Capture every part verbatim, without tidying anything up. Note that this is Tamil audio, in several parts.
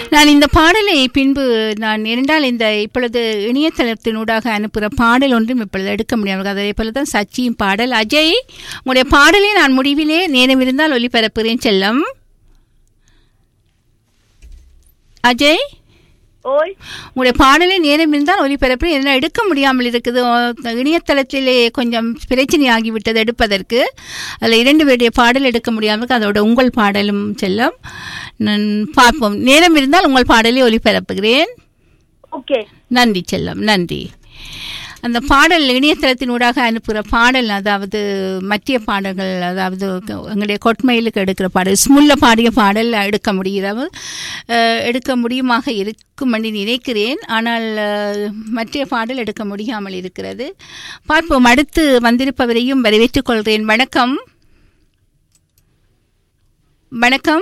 நான் இந்த பாடலை பின்பு நான் இருந்தால் இந்த இப்பொழுது இணையதளத்தினூடாக அனுப்புகிற பாடல் ஒன்றும் இப்பொழுது எடுக்க முடியாது. அதே போல தான் சச்சியின் பாடல். அஜய், உங்களுடைய பாடலை நான் முடிவிலே நேரம் இருந்தால் ஒளிபரப்புகிறேன் செல்லம். அஜய், உங்களுடைய பாடலை நேரம் இருந்தால் ஒலிபரப்பு என்ன எடுக்க முடியாமல் இருக்குது. இணையதளத்திலே கொஞ்சம் பிரச்சனை ஆகிவிட்டது எடுப்பதற்கு. அதில் இரண்டு பேருடைய பாடல் எடுக்க முடியாமல் அதோட உங்கள் பாடலும் செல்லும். நான் பார்ப்போம், நேரம் இருந்தால் உங்கள் பாடலை ஒலிபரப்புகிறேன். ஓகே, நன்றி செல்லம், நன்றி. அந்த பாடல் இணையதளத்தினூடாக அனுப்புகிற பாடல், அதாவது மத்திய பாடல்கள், அதாவது எங்களுடைய கொட்மையிலுக்கு எடுக்கிற பாடல், ஸ்முல்ல பாடிய பாடல் எடுக்க முடிகிறது, எடுக்க முடியுமாக இருக்கும் என்று நினைக்கிறேன். ஆனால் மத்திய பாடல் எடுக்க முடியாமல் இருக்கிறது. பார்ப்போம். அடுத்து வந்திருப்பவரையும் வரவேற்றுக் கொள்கிறேன். வணக்கம். வணக்கம்.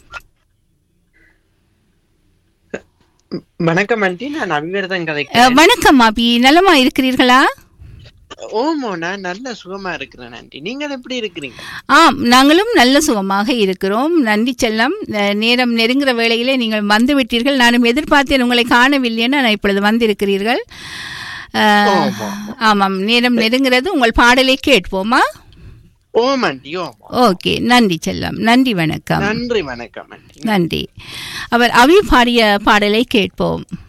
வணக்கம் ஆண்டி, நான் அபிவர்தன் கதைக்கிறேன். வணக்கம் அபி, நலமா இருக்கிறீர்களா? ஓமோ, நான் நல்ல சுகமா இருக்கிறேன் ஆண்டி. நீங்கள் எப்படி இருக்கிறீங்க? ஆம், நாங்களும் நல்ல சுகமாக இருக்கிறோம். நன்றி செல்லம். நேரம் நெருங்குற வேளையிலே நீங்கள் வந்து விட்டீர்கள். நானும் எதிர்பார்த்தேன் உங்களை காணவில்லைன்னு. நான் இப்பொழுது வந்திருக்கிறீர்கள். ஆமாம், நேரம் நெருங்குறது. உங்கள் பாடலை கேட்போமா? ஓம் ஆண்டி, ஓம். ஓகே, நன்றி செல்லம், நன்றி, வணக்கம். நன்றி, வணக்கம் ஆண்டி. நன்றி. அவர் அவி பாடிய பாடலை கேட்போம்.